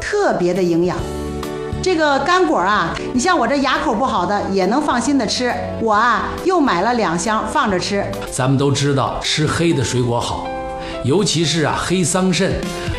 特别的营养。这个干果啊，你像我这牙口不好的也能放心的吃。我啊又买了2箱放着吃。 咱们都知道吃黑的水果好，尤其是黑桑葚，